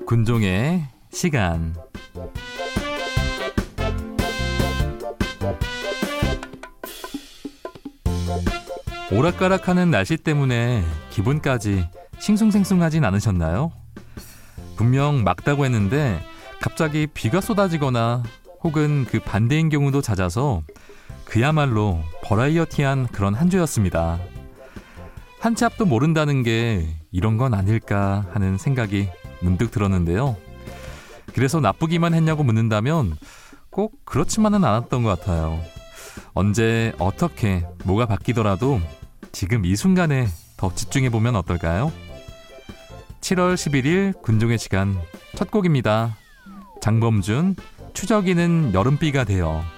군종의 시간. 오락가락하는 날씨 때문에 기분까지 싱숭생숭하진 않으셨나요? 분명 맑다고 했는데 갑자기 비가 쏟아지거나 혹은 그 반대인 경우도 잦아서 그야말로 버라이어티한 그런 한 주였습니다. 한 치 앞도 모른다는 게 이런 건 아닐까 하는 생각이 문득 들었는데요. 그래서 나쁘기만 했냐고 묻는다면 꼭 그렇지만은 않았던 것 같아요. 언제 어떻게 뭐가 바뀌더라도 지금 이 순간에 더 집중해보면 어떨까요? 7월 11일 군종의 시간 첫 곡입니다. 장범준, 추적이는 여름비가 되어.